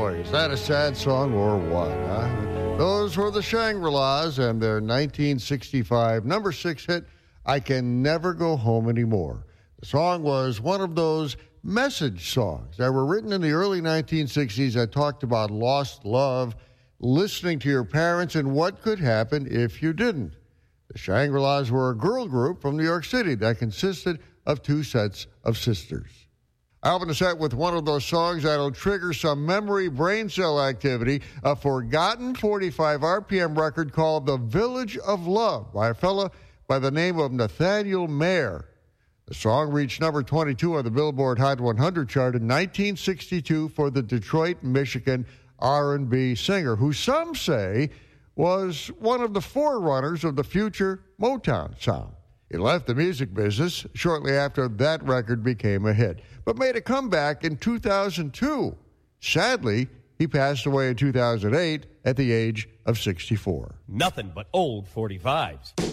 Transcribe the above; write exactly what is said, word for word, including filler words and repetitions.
boy, is that a sad song or what, huh? Those were the Shangri-Las and their nineteen sixty-five number six hit, I Can Never Go Home Anymore. The song was one of those message songs that were written in the early nineteen sixties that talked about lost love, listening to your parents, and what could happen if you didn't. The Shangri-Las were a girl group from New York City that consisted of two sets of sisters. I open the set with one of those songs that'll trigger some memory brain cell activity, a forgotten forty-five R P M record called The Village of Love by a fella by the name of Nathaniel Mayer. The song reached number twenty-two on the Billboard Hot one hundred chart in nineteen sixty-two for the Detroit, Michigan R and B singer, who some say was one of the forerunners of the future Motown sound. He left the music business shortly after that record became a hit, but made a comeback in two thousand two. Sadly, he passed away in two thousand eight at the age of sixty-four. Nothing but old forty-fives.